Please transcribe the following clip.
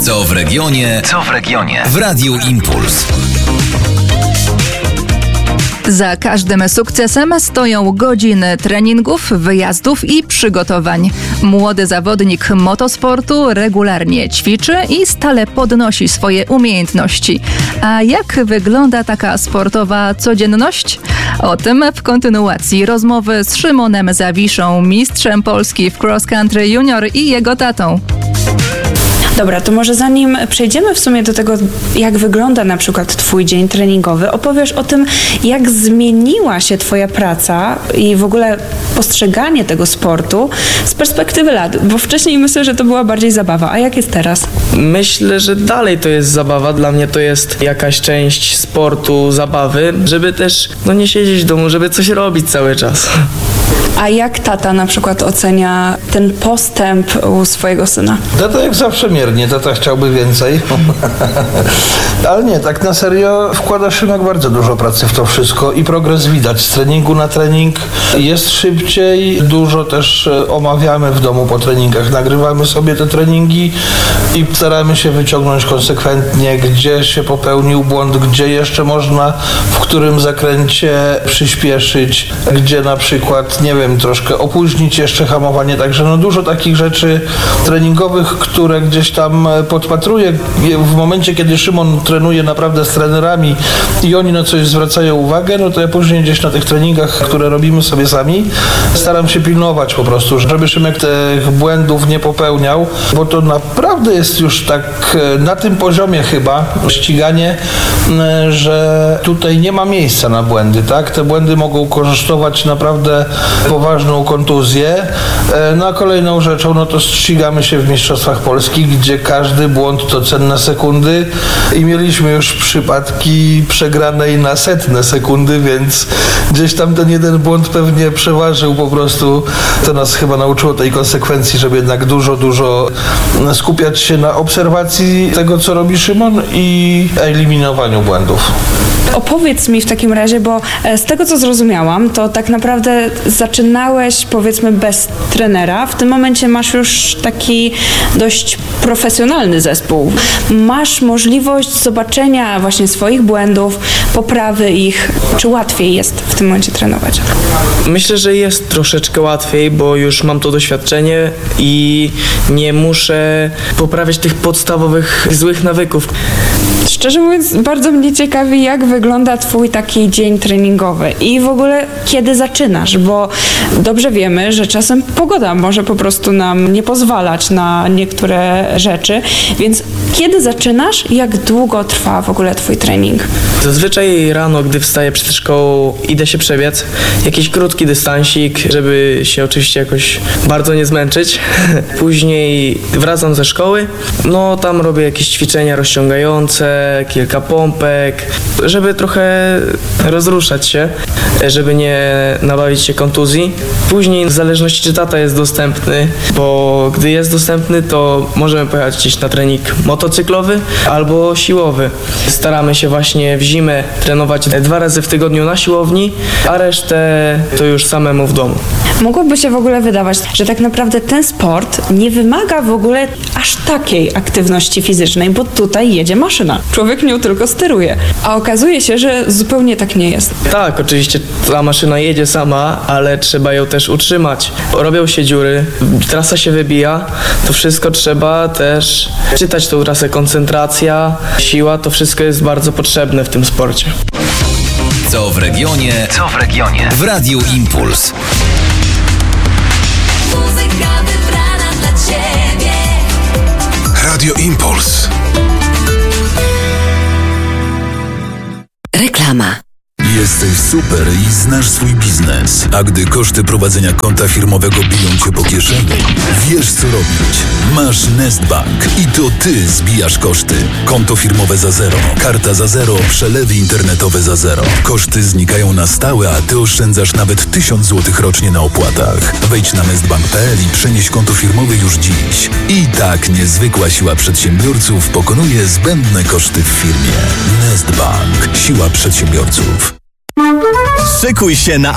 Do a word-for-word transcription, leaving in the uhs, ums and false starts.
Co w regionie? Co w regionie? W Radiu Impuls. Za każdym sukcesem stoją godziny treningów, wyjazdów i przygotowań. Młody zawodnik motosportu regularnie ćwiczy i stale podnosi swoje umiejętności. A jak wygląda taka sportowa codzienność? O tym w kontynuacji rozmowy z Szymonem Zawiszą, mistrzem Polski w cross country junior i jego tatą. Dobra, to może zanim przejdziemy w sumie do tego, jak wygląda na przykład twój dzień treningowy, opowiesz o tym, jak zmieniła się twoja praca i w ogóle postrzeganie tego sportu z perspektywy lat, bo wcześniej myślę, że to była bardziej zabawa, a jak jest teraz? Myślę, że dalej to jest zabawa, dla mnie to jest jakaś część sportu, zabawy, żeby też no nie siedzieć w domu, żeby coś robić cały czas. A jak tata na przykład ocenia ten postęp u swojego syna? Tata jak zawsze miernie, tata chciałby więcej. Ale nie, tak na serio wkłada Szymek bardzo dużo pracy w to wszystko i progres widać. Z treningu na trening jest szybciej, dużo też omawiamy w domu po treningach. Nagrywamy sobie te treningi i staramy się wyciągnąć konsekwentnie, gdzie się popełnił błąd, gdzie jeszcze można, w którym zakręcie przyspieszyć, gdzie na przykład, nie wiem, troszkę opóźnić jeszcze hamowanie, także no dużo takich rzeczy treningowych, które gdzieś tam podpatruję w momencie, kiedy Szymon trenuje naprawdę z trenerami i oni na coś zwracają uwagę, no to ja później gdzieś na tych treningach, które robimy sobie sami, staram się pilnować po prostu, żeby Szymek tych błędów nie popełniał, bo to naprawdę jest już tak na tym poziomie chyba ściganie, że tutaj nie ma miejsca na błędy, tak? Te błędy mogą kosztować naprawdę poważną kontuzję. No a kolejną rzeczą, no to ścigamy się w Mistrzostwach Polski, gdzie każdy błąd to cenne sekundy i mieliśmy już przypadki przegranej na setne sekundy, więc gdzieś tam ten jeden błąd pewnie przeważył po prostu. To nas chyba nauczyło tej konsekwencji, żeby jednak dużo, dużo skupiać się na obserwacji tego, co robi Szymon i eliminowaniu błędów. Opowiedz mi w takim razie, bo z tego, co zrozumiałam, to tak naprawdę zaczynałeś, powiedzmy, bez trenera. W tym momencie masz już taki dość profesjonalny zespół. Masz możliwość zobaczenia właśnie swoich błędów, poprawy ich. Czy łatwiej jest w tym momencie trenować? Myślę, że jest troszeczkę łatwiej, bo już mam to doświadczenie i nie muszę poprawiać tych podstawowych złych nawyków. Szczerze mówiąc, bardzo mnie ciekawi, jak wygląda twój taki dzień treningowy i w ogóle kiedy zaczynasz, bo dobrze wiemy, że czasem pogoda może po prostu nam nie pozwalać na niektóre rzeczy, więc kiedy zaczynasz i jak długo trwa w ogóle twój trening? Zazwyczaj rano, gdy wstaję przed szkołą, idę się przebiec, jakiś krótki dystansik, żeby się oczywiście jakoś bardzo nie zmęczyć. Później wracam ze szkoły, no tam robię jakieś ćwiczenia rozciągające, kilka pompek, żeby trochę rozruszać się, żeby nie nabawić się kontuzji. Później w zależności czy tata jest dostępny, bo gdy jest dostępny, to możemy pojechać gdzieś na trening motocyklowy albo siłowy. Staramy się właśnie w zimę trenować dwa razy w tygodniu na siłowni, a resztę to już samemu w domu. Mogłoby się w ogóle wydawać, że tak naprawdę ten sport nie wymaga w ogóle aż takiej aktywności fizycznej, bo tutaj jedzie maszyna. Człowiek nią tylko steruje. A okazuje się, że zupełnie tak nie jest. Tak, oczywiście ta maszyna jedzie sama, ale trzeba ją też utrzymać. Robią się dziury, trasa się wybija, to wszystko trzeba też czytać tą trasę, koncentracja, siła, to wszystko jest bardzo potrzebne w tym sporcie. Co w regionie? Co w regionie? W Radiu Impuls. Muzyka wybrana dla ciebie. Radio Impuls. Reklama. Jesteś super i znasz swój biznes, a gdy koszty prowadzenia konta firmowego biją cię po kieszeni, wiesz co robić. Masz Nestbank i to ty zbijasz koszty. Konto firmowe za zero, karta za zero, przelewy internetowe za zero. Koszty znikają na stałe, a ty oszczędzasz nawet tysiąc złotych rocznie na opłatach. Wejdź na nestbank kropka p l i przenieś konto firmowe już dziś. I tak niezwykła siła przedsiębiorców pokonuje zbędne koszty w firmie. Nestbank. Siła przedsiębiorców. Szykuj się na